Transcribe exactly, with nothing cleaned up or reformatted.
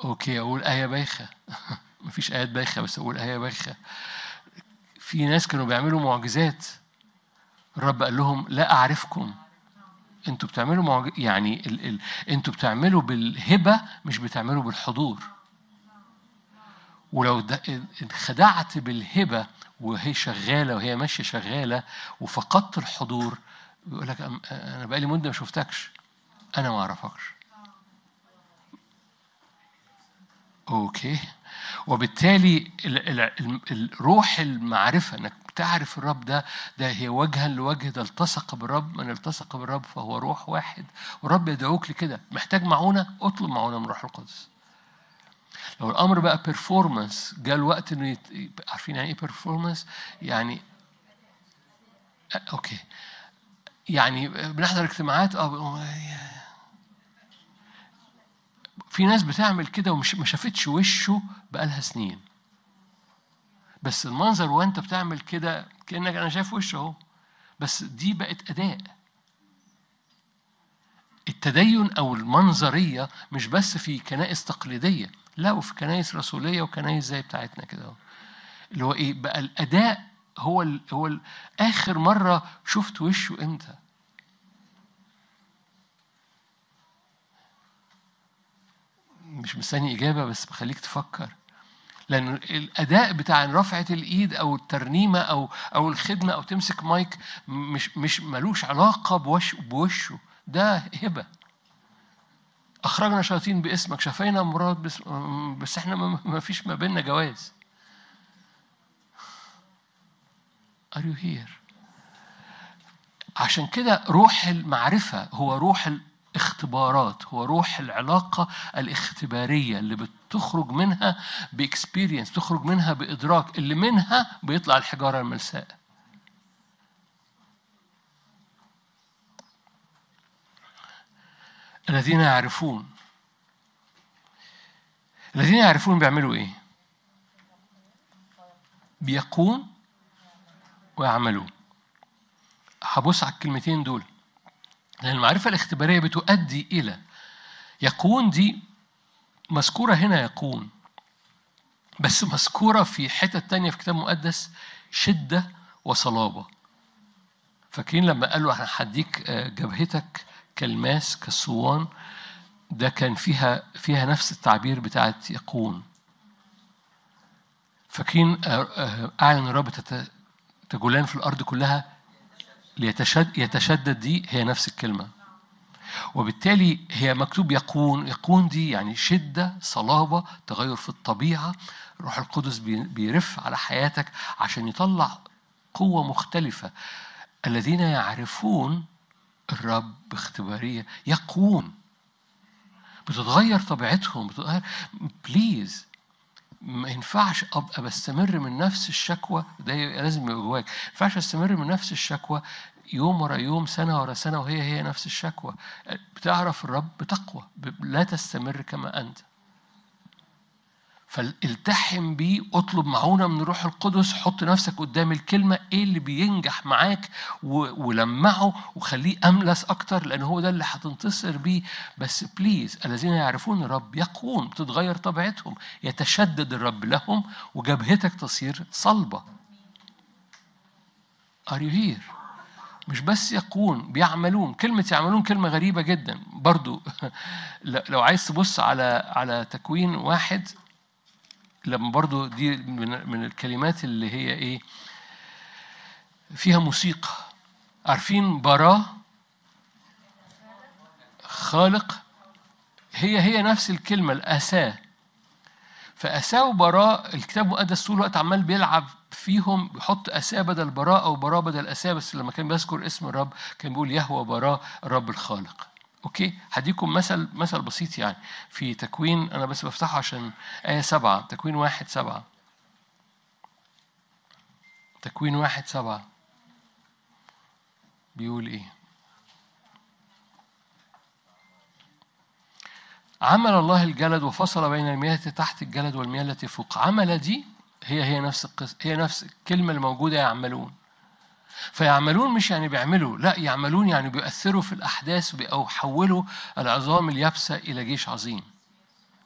اوكي اقول آية بايخة. مفيش آيات بايخة بس اقول آية بايخة. في ناس كانوا بيعملوا معجزات، الرب قال لهم لا أعرفكم. انتوا بتعملوا معج... يعني ال... ال... انتوا بتعملوا بالهبة مش بتعملوا بالحضور. ولو د... انخدعت بالهبة وهي شغالة وهي ماشية شغالة وفقدت الحضور، بيقول لك أنا بقالي مدة ما شفتكش، أنا ما أعرفكش. أوكي. وبالتالي ال... ال... الروح المعرفة إنك تعرف الرب ده ده هي وجها لوجه. ده التصق بالرب، من التصق بالرب فهو روح واحد. والرب يدعوك لكده. محتاج معونة، اطلب معونة من روح القدس. لو الأمر بقى بيرفورمانس، جاء الوقت إنه يت... عارفين يعني إيه بيرفورمانس؟ يعني أوكي، يعني بنحضر اجتماعات اه في ناس بتعمل كده ومش ما شافتش وشه بقالها سنين، بس المنظر وانت بتعمل كده كأنك انا شايف وشه اهو. بس دي بقت أداء. التدين أو المنظرية مش بس في كنائس تقليدية، لا، وفي كنائس رسولية وكنائس زي بتاعتنا كده، اللي هو إيه بقى الأداء. هو ال هو ال آخر مرة شفت وشه إمتى؟ مش مستني إجابة بس بخليك تفكر. لأن الأداء بتاع رفعة الإيد أو الترنيمة أو أو الخدمة أو تمسك مايك مش مش ملوش علاقة بوش بوشه. ده هبة. أخرجنا شياطين باسمك، شفينا أمراض بس, بس إحنا ما فيش ما بيننا جواز. Are you here؟ عشان كده روح المعرفة هو روح الاختبارات، هو روح العلاقة الاختبارية اللي بتخرج منها بإكسبيرينس، تخرج منها بإدراك، اللي منها بيطلع الحجارة الملساء. الذين يعرفون الذين يعرفون بيعملوا إيه؟ بيقون ويعملون. هبص على الكلمتين دول، لأن المعرفة الاختبارية بتؤدي إلى يقون. دي مذكورة هنا يقون، بس مذكورة في حتة تانية في كتاب مقدس شدة وصلابة. فاكرين لما قالوا احنا هديك جبهتك كالماس كالصوان؟ ده كان فيها فيها نفس التعبير بتاعت يقون. فاكرين أعلن الرب تجولان في الأرض كلها ليتشدد يتشدد؟ دي هي نفس الكلمة. وبالتالي هي مكتوب يقون. يقون دي يعني شدة، صلابة، تغير في الطبيعة. روح القدس بيرف على حياتك عشان يطلع قوة مختلفة. الذين يعرفون الرب باختبارية يقون، بتتغير طبيعتهم، بتتغير. بليز ما ينفعش أبقى بستمر من نفس الشكوى. ده لازم يبقى جواك. ما ينفعش استمر من نفس الشكوى يوم ورا يوم، سنة ورا سنة، وهي هي نفس الشكوى. بتعرف الرب بتقوى، لا تستمر كما أنت. فالتحم بيه، اطلب معونة من روح القدس، حط نفسك قدام الكلمة ايه اللي بينجح معاك ولمعه وخليه أملس أكتر، لأن هو ده اللي هتنتصر بيه. بس بليز، الذين يعرفون الرب يقوم، بتتغير طبيعتهم، يتشدد الرب لهم وجبهتك تصير صلبة. Are you here؟ مش بس يقون، بيعملون. كلمة يعملون كلمة غريبة جدا برضو. لو عايز تبص على على تكوين واحد، لما برضو دي من من الكلمات اللي هي ايه فيها موسيقى. عارفين براء خالق؟ هي هي نفس الكلمة الأساء. فأساء وبراء الكتاب المقدس طول الوقت عمال بيلعب فيهم، بيحط أساء بدل براء أو براء بدل أساء. بس لما كان بيذكر اسم الرب كان بيقول يهوه براء الرب الخالق. أوكي، هديكم مثل مثل بسيط يعني في تكوين. أنا بس بفتحه عشان آية سبعة، تكوين واحد سبعة. تكوين واحد سبعة بيقول إيه؟ عمل الله الجلد وفصل بين المياه تحت الجلد والمياه التي فوق. عمل دي هي هي نفس القصة، هي نفس الكلمة الموجودة يعملون. فيعملون مش يعني بيعملوا، لا، يعملون يعني بيؤثروا في الأحداث أو يحولوا العظام اليابسة إلى جيش عظيم.